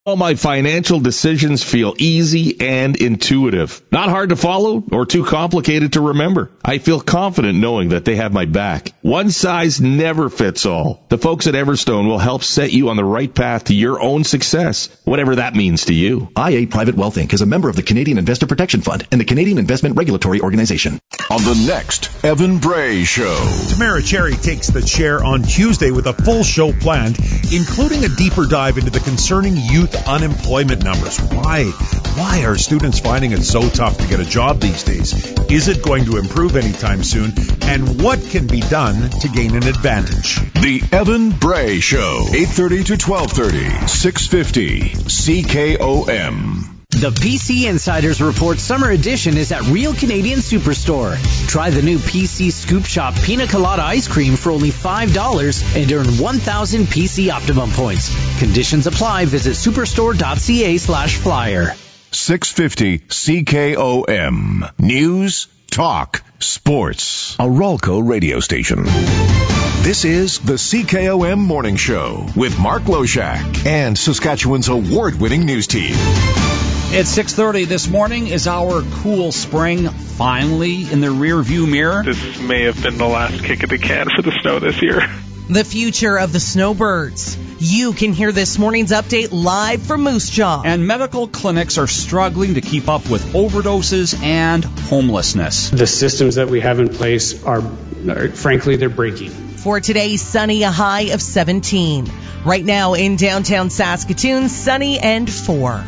All my financial decisions feel easy and intuitive. Not hard to follow or too complicated to remember. I feel confident knowing that they have my back. One size never fits all. The folks at Everstone will help set you on the right path to your own success, whatever that means to you. IA Private Wealth Inc. is a member of the Canadian Investor Protection Fund and the Canadian Investment Regulatory Organization. On the next Evan Bray Show. Tamara Cherry takes the chair on Tuesday with a full show planned, including a deeper dive into the concerning youth unemployment numbers. Why are students finding it so tough to get a job these days? Is it going to improve anytime soon? And what can be done to gain an advantage? The Evan Bray Show, 8:30 to 12:30, 650 CKOM. The PC Insiders Report Summer Edition is at Real Canadian Superstore. Try the new PC Scoop Shop Pina Colada Ice Cream for only $5 and earn 1,000 PC Optimum points. Conditions apply. Visit superstore.ca/flyer. 650 CKOM. News, talk, sports. A Ralco radio station. This is the CKOM Morning Show with Mark Loshak and Saskatchewan's award-winning news team. It's 6:30 this morning. Is our cool spring finally in the rear-view mirror? This may have been the last kick of the can for the snow this year. The future of the snowbirds. You can hear this morning's update live from Moose Jaw. And medical clinics are struggling to keep up with overdoses and homelessness. The systems that we have in place are frankly, they're breaking. For today, sunny, a high of 17. Right now in downtown Saskatoon, sunny and 4.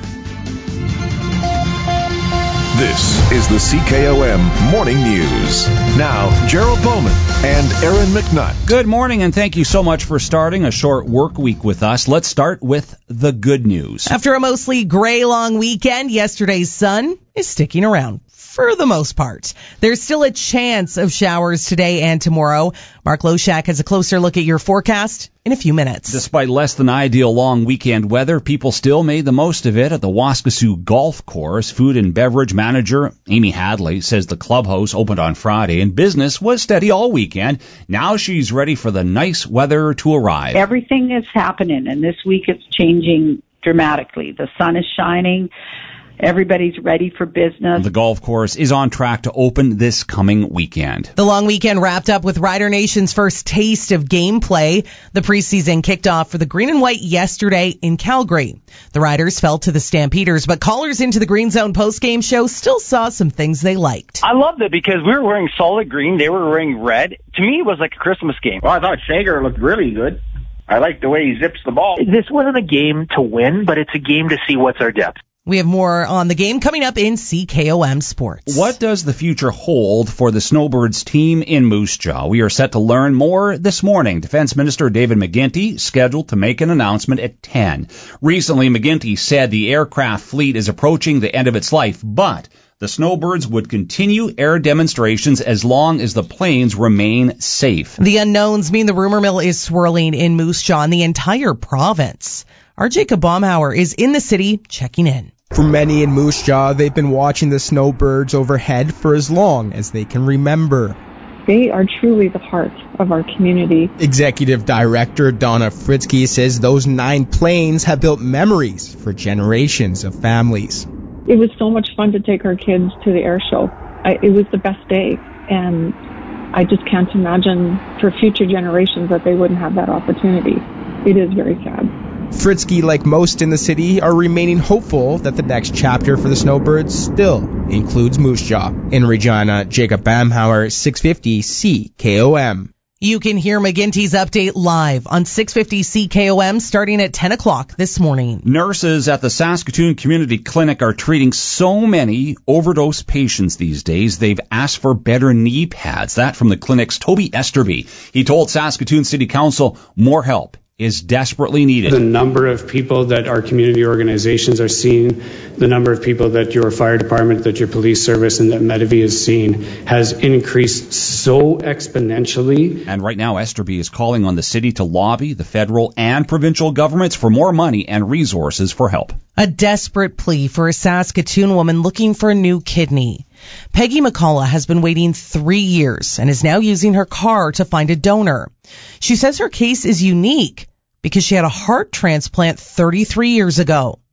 This is the CKOM Morning News. Now, Gerald Bowman and Aaron McNutt. Good morning, and thank you so much for starting a short work week with us. Let's start with the good news. After a mostly gray long weekend, yesterday's sun is sticking around. For the most part. There's still a chance of showers today and tomorrow. Mark Loshak has a closer look at your forecast in a few minutes. Despite less than ideal long weekend weather, people still made the most of it at the Waskesiu Golf Course. Food and beverage manager Amy Hadley says the clubhouse opened on Friday and business was steady all weekend. Now she's ready for the nice weather to arrive. Everything is happening, and this week it's changing dramatically. The sun is shining. Everybody's ready for business. The golf course is on track to open this coming weekend. The long weekend wrapped up with Rider Nation's first taste of gameplay. The preseason kicked off for the Green and White yesterday in Calgary. The Riders fell to the Stampeders, but callers into the Green Zone postgame show still saw some things they liked. I loved it because we were wearing solid green. They were wearing red. To me, it was like a Christmas game. Well, I thought Sager looked really good. I like the way he zips the ball. This wasn't a game to win, but it's a game to see what's our depth. We have more on the game coming up in CKOM Sports. What does the future hold for the Snowbirds team in Moose Jaw? We are set to learn more this morning. Defense Minister David McGuinty scheduled to make an announcement at 10. Recently, McGuinty said the aircraft fleet is approaching the end of its life, but the Snowbirds would continue air demonstrations as long as the planes remain safe. The unknowns mean the rumor mill is swirling in Moose Jaw and the entire province. Our Jacob Baumhauer is in the city checking in. For many in Moose Jaw, they've been watching the snowbirds overhead for as long as they can remember. They are truly the heart of our community. Executive Director Donna Fritzke says those 9 planes have built memories for generations of families. It was so much fun to take our kids to the air show. It was the best day, and I just can't imagine for future generations that they wouldn't have that opportunity. It is very sad. Fritzke, like most in the city, are remaining hopeful that the next chapter for the Snowbirds still includes Moose Jaw. In Regina, Jacob Baumhauer, 650 CKOM. You can hear McGuinty's update live on 650 CKOM starting at 10 o'clock this morning. Nurses at the Saskatoon Community Clinic are treating so many overdose patients these days, they've asked for better knee pads. That from the clinic's Toby Esterby. He told Saskatoon City Council more help is desperately needed. The number of people that our community organizations are seeing, the number of people that your fire department, that your police service, and that Medavie is seeing has increased so exponentially. And right now, Esterby is calling on the city to lobby the federal and provincial governments for more money and resources for help. A desperate plea for a Saskatoon woman looking for a new kidney. Peggy McCullough has been waiting 3 years and is now using her car to find a donor. She says her case is unique because she had a heart transplant 33 years ago.